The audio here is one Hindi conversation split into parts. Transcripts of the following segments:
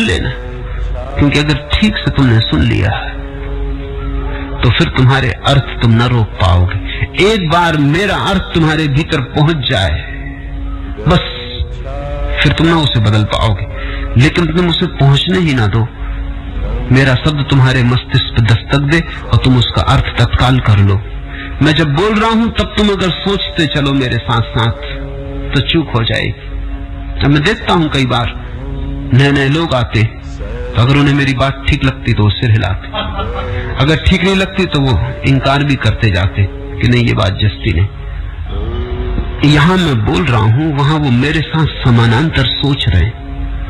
लेना, क्योंकि अगर ठीक से तुमने सुन लिया तो फिर तुम्हारे अर्थ तुम न रोक पाओगे। एक बार मेरा अर्थ तुम्हारे भीतर पहुंच जाए बस, फिर तुम ना उसे बदल पाओगे। लेकिन तुम उसे पहुंचने ही ना दो, मेरा शब्द तुम्हारे मस्तिष्क पे दस्तक दे और तुम उसका अर्थ तत्काल कर लो। मैं जब बोल रहा हूं तब तुम अगर सोचते चलो मेरे साथ साथ तो चूक हो जाएगी। अब मैं देखता हूं कई बार नए नए लोग आते, तो अगर उन्हें मेरी बात ठीक लगती तो वो सिर हिलाते, अगर ठीक नहीं लगती तो वो इनकार भी करते जाते कि नहीं ये बात जस्ती नहीं। यहां मैं बोल रहा हूं, वहां वो मेरे साथ समानांतर सोच रहे हैं,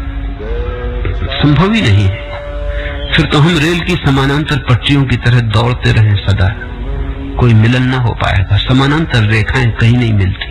संभव ही नहीं है। फिर तो हम रेल की समानांतर पटरियों की तरह दौड़ते रहे सदा, कोई मिलन ना हो पाएगा, समानांतर रेखाएं कहीं नहीं मिलती।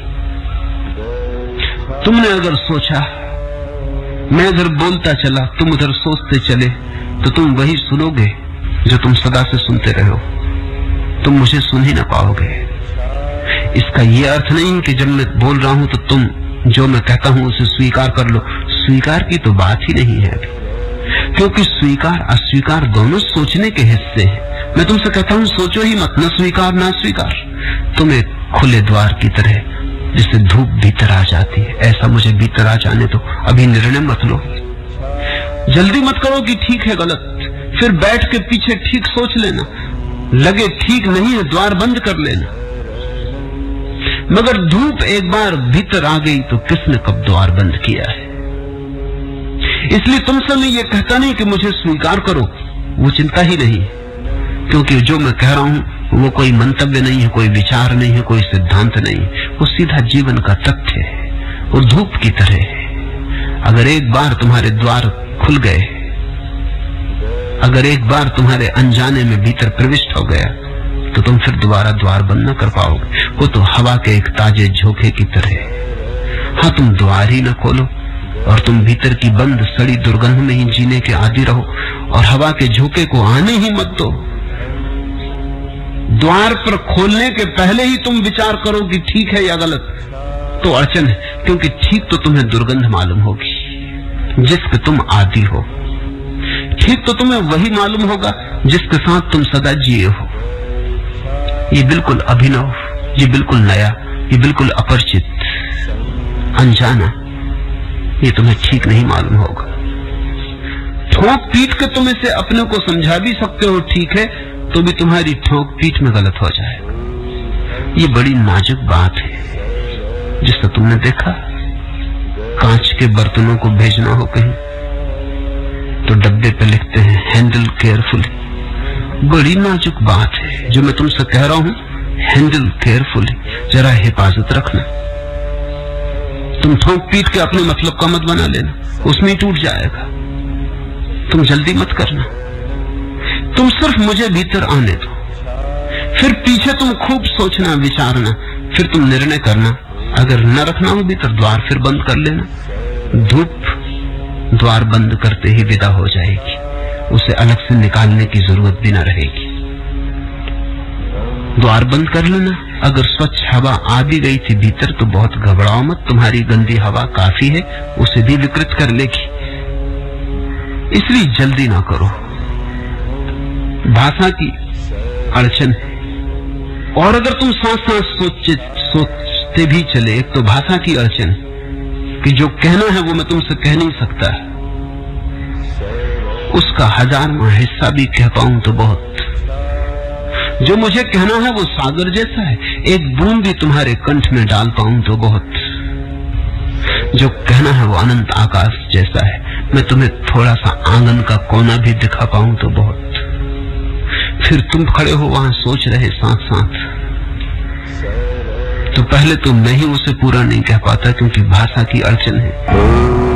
तुमने अगर सोचा, मैं इधर बोलता चला, तुम उधर सोचते चले, तो तुम वही सुनोगे जो तुम सदा से सुनते रहे हो, तुम मुझे सुन ही ना पाओगे। इसका यह अर्थ नहीं कि जब मैं बोल रहा हूं तो तुम जो मैं कहता हूं उसे स्वीकार कर लो। स्वीकार की तो बात ही नहीं है अभी, क्योंकि स्वीकार अस्वीकार दोनों सोचने के हिस्से हैं। मैं तुमसे कहता हूं सोचो ही मत, न स्वीकार ना स्वीकार। तुम एक खुले द्वार की तरह जिससे धूप भीतर आ जाती है, ऐसा मुझे भीतर आ जाने दो। अभी निर्णय मत लो, जल्दी मत करो कि ठीक है गलत, फिर बैठ के पीछे ठीक सोच लेना, लगे ठीक नहीं है द्वार बंद कर लेना। मगर धूप एक बार भीतर आ गई तो किसने कब द्वार बंद किया है। इसलिए तुमसे मैं ये कहता नहीं कि मुझे स्वीकार करो, वो चिंता ही नहीं, क्योंकि जो मैं कह रहा हूं वो कोई मंतव्य नहीं है, कोई विचार नहीं है, कोई सिद्धांत नहीं, वो सीधा जीवन का तथ्य है। वो धूप की तरह है। अगर एक बार तुम्हारे द्वार खुल गए, अगर एक बार तुम्हारे अनजाने में भीतर प्रविष्ट हो गया, तो तुम फिर दोबारा द्वार बंद न कर पाओगे। वो तो हवा के एक ताजे झोंके की तरह है। हाँ, तुम द्वार ही न खोलो और तुम भीतर की बंद सड़ी दुर्गंध में ही जीने के आदी रहो और हवा के झोंके को आने ही मत दो। द्वार पर खोलने के पहले ही तुम विचार करो कि ठीक है या गलत, तो अड़चन है, क्योंकि ठीक तो तुम्हें दुर्गंध मालूम होगी जिसके तुम आदी हो, ठीक तो तुम्हें वही मालूम होगा जिसके साथ तुम सदा जिए हो। ये बिल्कुल अभिनव, ये बिल्कुल नया, ये बिल्कुल अपरिचित, अनजाना, ये तुम्हें ठीक नहीं मालूम होगा। ठोक पीट के तुम इसे अपने को समझा भी सकते हो ठीक है, तो भी तुम्हारी ठोक पीट में गलत हो जाए। ये बड़ी नाजुक बात है। जिससे तुमने देखा, कांच के बर्तनों को भेजना हो कहीं तो डब्बे पे लिखते हैं हैंडल केयरफुली। बड़ी नाजुक बात है जो मैं तुमसे कह रहा हूं, हैंडल केयरफुली, जरा हिफाजत रखना। तुम ठोक पीट के अपने मतलब का मत बना लेना, उसमें टूट जाएगा। तुम जल्दी मत करना, तुम सिर्फ मुझे भीतर आने दो, फिर पीछे तुम खूब सोचना विचारना, फिर तुम निर्णय करना। अगर न रखना हो भीतर द्वार, फिर बंद कर लेना। धूप द्वार बंद करते ही विदा हो जाएगी, उसे अलग से निकालने की जरूरत भी न रहेगी। द्वार बंद कर लेना। अगर स्वच्छ हवा आ भी गई थी भीतर तो बहुत घबराओ मत, तुम्हारी गंदी हवा काफी है, उसे भी विकृत कर लेगी, इसलिए जल्दी ना करो। भाषा की अड़चन है, और अगर तुम साथ साथ सोचते भी चले, एक तो भाषा की अड़चन कि जो कहना है वो मैं तुमसे कह नहीं सकता, उसका 1000वां हिस्सा भी कह पाऊं तो बहुत। जो मुझे कहना है वो सागर जैसा है, एक बूंद भी तुम्हारे कंठ में डाल पाऊं तो बहुत। जो कहना है वो अनंत आकाश जैसा है, मैं तुम्हें थोड़ा सा आंगन का कोना भी दिखा पाऊं तो बहुत। फिर तुम खड़े हो वहां सोच रहे साथ साथ, तो पहले तो मैं ही उसे पूरा नहीं कह पाता, क्योंकि भाषा की अड़चन है।